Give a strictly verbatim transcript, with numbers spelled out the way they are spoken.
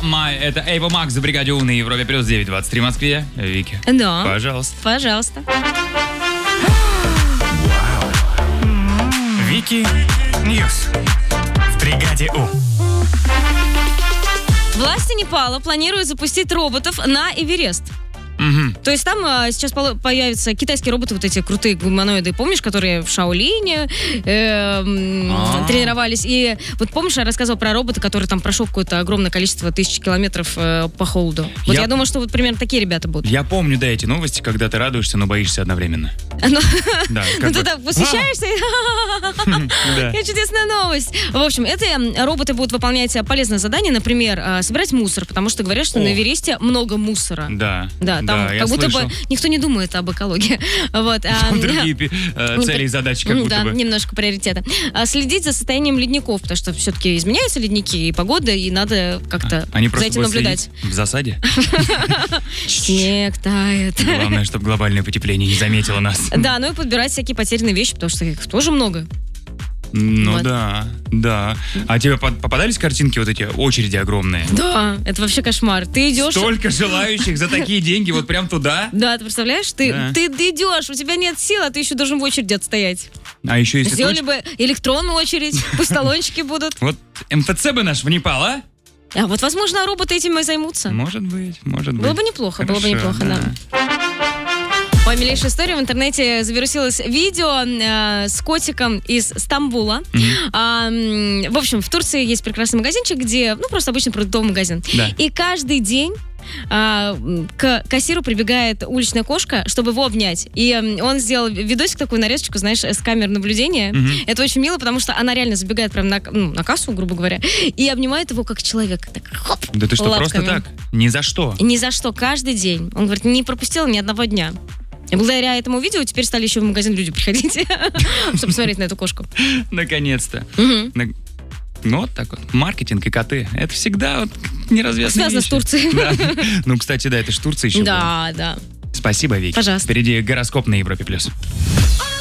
My. Это Эйва Макс за бригаде У на Европе плюс девять двадцать три в Москве. Вики. Да. Пожалуйста. Пожалуйста. Вики Ньюс в бригаде У. Власти Непала планируют запустить роботов на Эверест. Угу. То есть там а, сейчас по- появятся китайские роботы, вот эти крутые гуманоиды, помнишь, которые в Шаолине э, м, А. тренировались. И вот помнишь, я рассказывал про робота, который там прошел какое-то огромное количество тысяч километров э, по холоду. Вот Я- я... думаю, что вот примерно такие ребята будут. Я помню, да, эти новости, когда ты радуешься, но боишься одновременно. Ну, Да, ну как ты бы- так восхищаешься. Да. Какая чудесная новость. В общем, эти м, роботы будут выполнять полезное задание, например, а, собирать мусор, потому что говорят, что О. на Эвересте много мусора. Да, Да, там я как будто слышал. бы никто не думает об экологии. Вот. а, Там другие пи- э, не цели и при- задачи как М, будто да, бы. немножко приоритеты. А, следить за состоянием ледников, потому что все-таки изменяются ледники и погода, и надо как-то Они за просто этим будут наблюдать. следить в засаде. Снег тает. Главное, чтобы глобальное потепление не заметило нас. Да, ну и подбирать всякие потерянные вещи, потому что их тоже много. Ну Вот. да, да. А тебе под- попадались картинки вот эти очереди огромные? Да, это вообще кошмар. Ты идешь... Столько желающих за такие деньги вот прям туда. Да, ты представляешь, ты, Да. ты, ты идешь, у тебя нет сил, а ты еще должен в очереди отстоять. А еще если Сделали точно... бы электронную очередь, пусть талончики будут. Вот эм эф цэ бы наш в Непал, а? А вот, возможно, роботы этим и займутся. Может быть, может быть. Было бы неплохо, было бы Хорошо, неплохо, да. Ой, милейшая история. В интернете завирусилось видео э, с котиком из Стамбула. А, м, в общем, в Турции есть прекрасный магазинчик, где, ну, просто обычный продуктовый магазин. Да. И каждый день а, м, к кассиру прибегает уличная кошка, чтобы его обнять. И м, он сделал видосик, такую нарезочку, знаешь, с камер наблюдения. Мгм. Это очень мило, потому что она реально забегает прямо на, ну, на кассу, грубо говоря, и обнимает его как человек. Так, хоп, Да ты что, просто лапками. так? Ни за что. И ни за что, каждый день. Он говорит, не пропустил ни одного дня. И благодаря этому видео теперь стали еще в магазин люди приходить, чтобы посмотреть на эту кошку. Наконец-то. Мгм. На- Ну, вот так вот. Маркетинг и коты. Это всегда вот неразвязанные Связано с вещи. Турцией. Да. Ну, кстати, да, это ж Турция еще была. Да, да. Спасибо, Вики. Пожалуйста. Впереди гороскоп на Европе+. плюс.